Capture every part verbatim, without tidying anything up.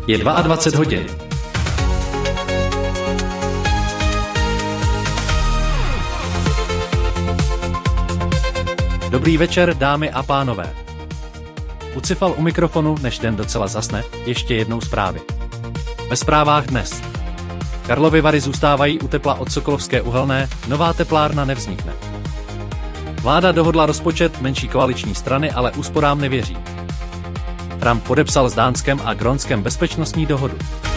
Je dvacet dva hodin. Dobrý večer, dámy a pánové. Ucifal u mikrofonu, než den docela zasne, ještě jednou zprávy. Ve zprávách dnes. Karlovy Vary zůstávají u tepla od Sokolovské uhelné, nová teplárna nevznikne. Vláda dohodla rozpočet, menší koaliční strany ale úsporám nevěří. Trump podepsal s Dánskem a Grónskem bezpečnostní dohodu.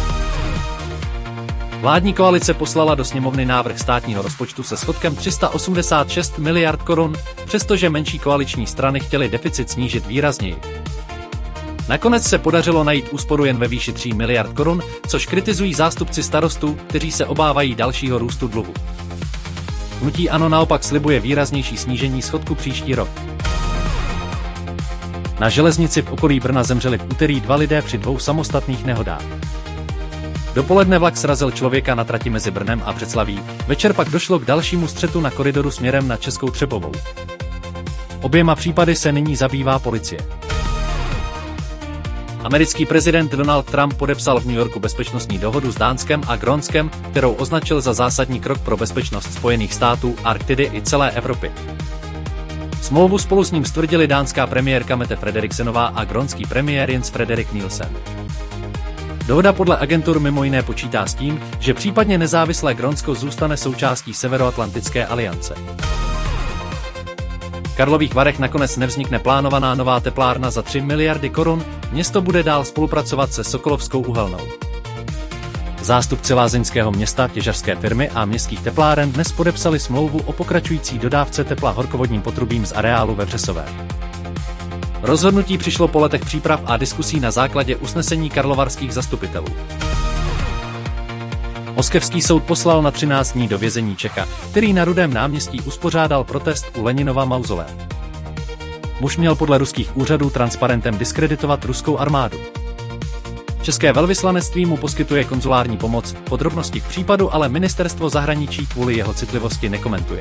Vládní koalice poslala do sněmovny návrh státního rozpočtu se schodkem tři sta osmdesát šest miliard korun, přestože menší koaliční strany chtěly deficit snížit výrazněji. Nakonec se podařilo najít úsporu jen ve výši tří miliard korun, což kritizují zástupci starostů, kteří se obávají dalšího růstu dluhu. Hnutí ANO naopak slibuje výraznější snížení schodku příští rok. Na železnici v okolí Brna zemřeli v úterý dva lidé při dvou samostatných nehodách. Dopoledne vlak srazil člověka na trati mezi Brnem a Břeclaví, večer pak došlo k dalšímu střetu na koridoru směrem na Českou Třebovou. Oběma případy se nyní zabývá policie. Americký prezident Donald Trump podepsal v New Yorku bezpečnostní dohodu s Dánskem a Grónskem, kterou označil za zásadní krok pro bezpečnost Spojených států, Arktidy i celé Evropy. Smlouvu spolu s ním stvrdili dánská premiérka Mette Frederiksenová a grónský premiér Jens Frederik Nielsen. Dohoda podle agentur mimo jiné počítá s tím, že případně nezávislé Grónsko zůstane součástí Severoatlantické aliance. V Karlových Varech nakonec nevznikne plánovaná nová teplárna za tři miliardy korun, město bude dál spolupracovat se Sokolovskou uhelnou. Zástupci lázeňského města, těžařské firmy a městských tepláren dnes podepsali smlouvu o pokračující dodávce tepla horkovodním potrubím z areálu ve Vřesové. Rozhodnutí přišlo po letech příprav a diskusí na základě usnesení karlovarských zastupitelů. Moskevský soud poslal na třináct dní do vězení Čecha, který na Rudém náměstí uspořádal protest u Leninova mauzolea. Muž měl podle ruských úřadů transparentem diskreditovat ruskou armádu. České velvyslanectví mu poskytuje konzulární pomoc, podrobnosti k případu ale ministerstvo zahraničí kvůli jeho citlivosti nekomentuje.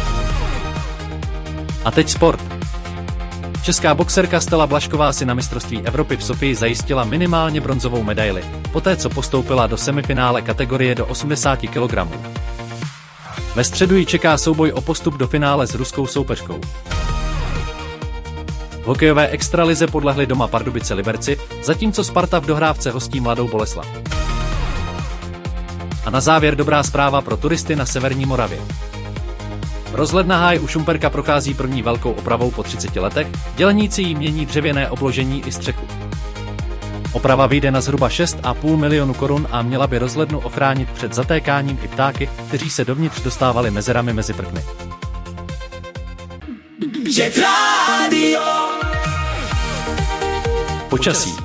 A teď sport. Česká boxerka Stella Blažková si na mistrovství Evropy v Sofii zajistila minimálně bronzovou medaili, poté co postoupila do semifinále kategorie do osmdesáti kilogramů. Ve středu ji čeká souboj o postup do finále s ruskou soupeřkou. V hokejové extralize podlehli doma Pardubice Liberci, zatímco Sparta v dohrávce hostí Mladou Boleslav. A na závěr dobrá zpráva pro turisty na severní Moravě. Rozhled na Háj u Šumperka prochází první velkou opravou po třiceti letech, dělníci jí mění dřevěné obložení i střechu. Oprava vyjde na zhruba šest a půl milionu korun a měla by rozhlednu ochránit před zatékáním i ptáky, kteří se dovnitř dostávali mezerami mezi prkny. Počasí.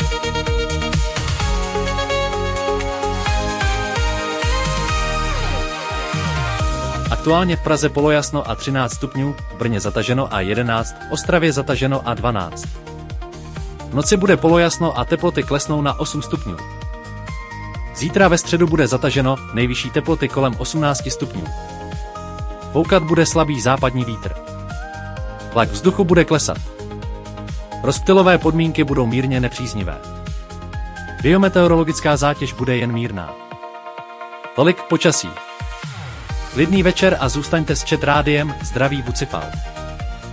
Aktuálně v Praze polojasno a třináct stupňů, v Brně zataženo a jedenáct, v Ostravě zataženo a dvanáct. V noci bude polojasno a teploty klesnou na osm stupňů. Zítra ve středu bude zataženo, nejvyšší teploty kolem osmnácti stupňů. Foukat bude slabý západní vítr. Tlak vzduchu bude klesat. Rozptylové podmínky budou mírně nepříznivé. Biometeorologická zátěž bude jen mírná. Tolik k počasí. Klidný večer a zůstaňte s Chat Rádiem, zdraví Bucifal.